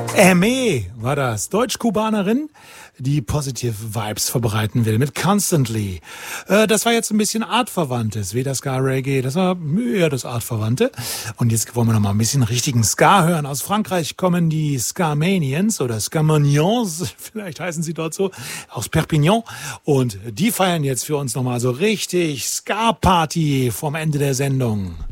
Aimee war das, Deutsch-Kubanerin, die positive Vibes verbreiten will mit Constantly. Das war jetzt ein bisschen artverwandtes, wie das Ska-Reggae, das war eher das Artverwandte. Und jetzt wollen wir noch mal ein bisschen richtigen Ska hören. Aus Frankreich kommen die Ska-Manians oder Ska-Manians, vielleicht heißen sie dort so, aus Perpignan. Und die feiern jetzt für uns noch mal so richtig Ska-Party vom Ende der Sendung.